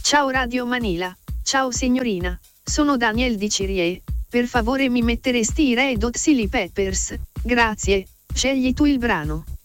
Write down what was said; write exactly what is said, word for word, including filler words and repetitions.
Ciao Radio Manila, ciao signorina, sono Daniel di Cirie, per favore mi metteresti i Red Hot Chili Peppers, grazie, scegli tu il brano.